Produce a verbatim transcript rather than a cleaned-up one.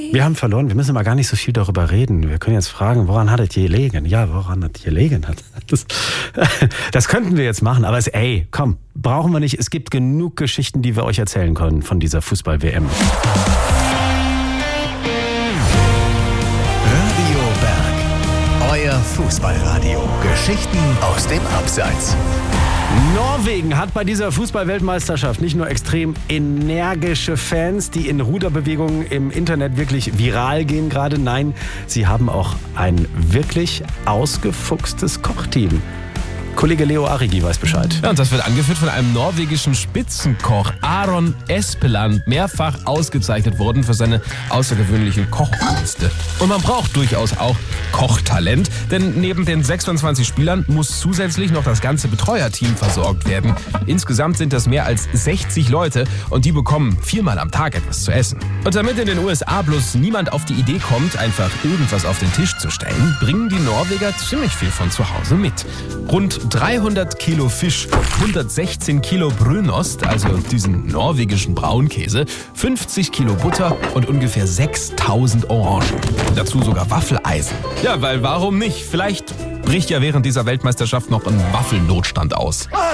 Wir haben verloren, wir müssen aber gar nicht so viel darüber reden. Wir können jetzt fragen, woran hat es gelegen? Ja, woran hat es gelegen? Das, das könnten wir jetzt machen, aber es, ey, komm, brauchen wir nicht. Es gibt genug Geschichten, die wir euch erzählen können von dieser Fußball-W M. Radio Berg, euer Fußballradio. Geschichten aus dem Abseits. Norwegen hat bei dieser Fußball-Weltmeisterschaft nicht nur extrem energische Fans, die in Ruderbewegungen im Internet wirklich viral gehen gerade. Nein, sie haben auch ein wirklich ausgefuchstes Kochteam. Kollege Leo Arrigi weiß Bescheid. Ja, und das wird angeführt von einem norwegischen Spitzenkoch, Aron Espeland, mehrfach ausgezeichnet worden für seine außergewöhnlichen Kochkünste. Und man braucht durchaus auch Kochtalent, denn neben den sechsundzwanzig Spielern muss zusätzlich noch das ganze Betreuerteam versorgt werden. Insgesamt sind das mehr als sechzig Leute und die bekommen viermal am Tag etwas zu essen. Und damit in den U S A bloß niemand auf die Idee kommt, einfach irgendwas auf den Tisch zu stellen, bringen die Norweger ziemlich viel von zu Hause mit. Rund dreihundert Kilo Fisch, hundertsechzehn Kilo Brünost, also diesen norwegischen Braunkäse, fünfzig Kilo Butter und ungefähr sechstausend Orangen. Dazu sogar Waffeleisen. Ja, weil warum nicht? Vielleicht bricht ja während dieser Weltmeisterschaft noch ein Waffelnotstand aus.